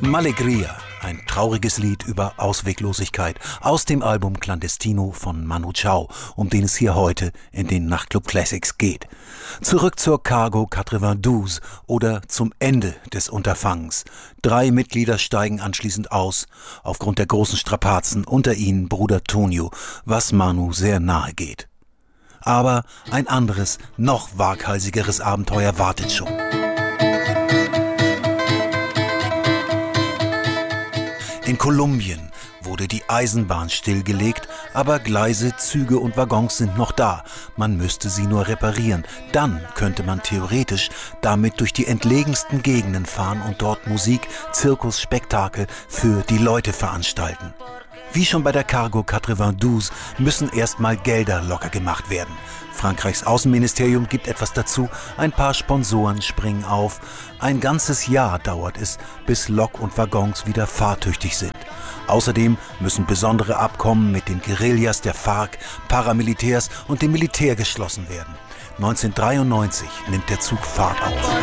Malegria, ein trauriges Lied über Ausweglosigkeit aus dem Album Clandestino von Manu Chao, um den es hier heute in den Nachtclub Classics geht. Zurück zur Cargo 92 oder zum Ende des Unterfangens. 3 Mitglieder steigen anschließend aus, aufgrund der großen Strapazen, unter ihnen Bruder Tonio, was Manu sehr nahe geht. Aber ein anderes, noch waghalsigeres Abenteuer wartet schon. In Kolumbien wurde die Eisenbahn stillgelegt, aber Gleise, Züge und Waggons sind noch da. Man müsste sie nur reparieren. Dann könnte man theoretisch damit durch die entlegensten Gegenden fahren und dort Musik, Zirkus, Spektakel für die Leute veranstalten. Wie schon bei der Cargo 92 müssen erstmal Gelder locker gemacht werden. Frankreichs Außenministerium gibt etwas dazu, ein paar Sponsoren springen auf. Ein ganzes Jahr dauert es, bis Lok und Waggons wieder fahrtüchtig sind. Außerdem müssen besondere Abkommen mit den Guerillas der FARC, Paramilitärs und dem Militär geschlossen werden. 1993 nimmt der Zug Fahrt auf.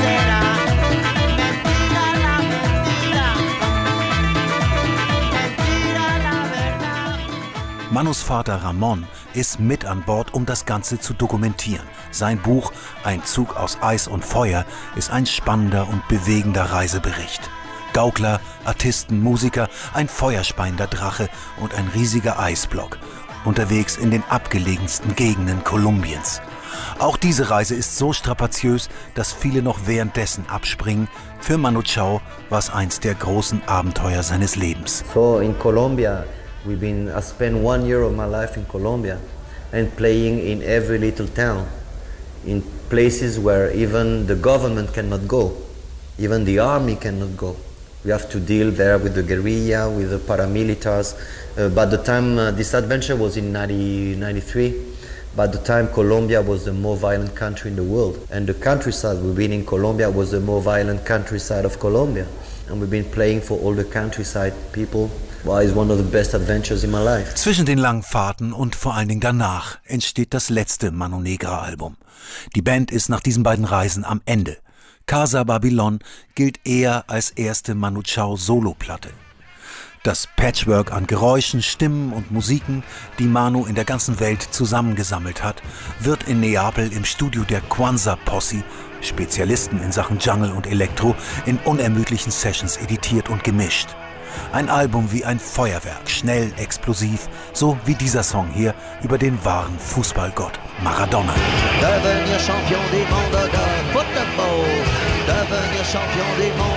Manus Vater Ramon ist mit an Bord, um das Ganze zu dokumentieren. Sein Buch »Ein Zug aus Eis und Feuer« ist ein spannender und bewegender Reisebericht. Gaukler, Artisten, Musiker, ein feuerspeiender Drache und ein riesiger Eisblock. Unterwegs in den abgelegensten Gegenden Kolumbiens. Auch diese Reise ist so strapaziös, dass viele noch währenddessen abspringen. Für Manu Chao war es eins der großen Abenteuer seines Lebens. So in Colombia, I spent 1 year of my life in Colombia and playing in every little town, in places where even the government cannot go, even the army cannot go. We have to deal there with the guerrilla, with the paramilitaries. By the time this adventure was in 1993, by the time Colombia was the more violent country in the world, and the countryside we've been in Colombia was the more violent countryside of Colombia, and we've been playing for all the countryside people. Well, it's one of the best adventures in my life. Zwischen den langen Fahrten und vor allen Dingen danach entsteht das letzte Mano Negra-Album. Die Band ist nach diesen beiden Reisen am Ende. Casa Babylon gilt eher als erste Manu Chao Soloplatte. Das Patchwork an Geräuschen, Stimmen und Musiken, die Manu in der ganzen Welt zusammengesammelt hat, wird in Neapel im Studio der Kwanzaa Posse, Spezialisten in Sachen Jungle und Elektro, in unermüdlichen Sessions editiert und gemischt. Ein Album wie ein Feuerwerk, schnell, explosiv, so wie dieser Song hier über den wahren Fußballgott Maradona. Devenir champion des mondes de football, devenir champion des mondes.